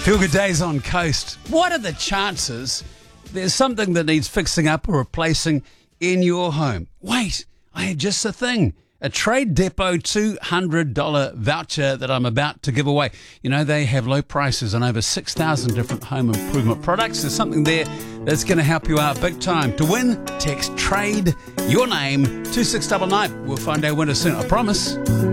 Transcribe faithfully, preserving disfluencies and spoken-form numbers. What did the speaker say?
Feel Good Days on Coast. What are the chances there's something that needs fixing up or replacing in your home? Wait, I had just a thing. A Trade Depot two hundred dollars voucher that I'm about to give away. You know, they have low prices on over six thousand different home improvement products. There's something there that's going to help you out big time. To win, text TRADE, your name, two six nine nine. We'll find our winner soon, I promise.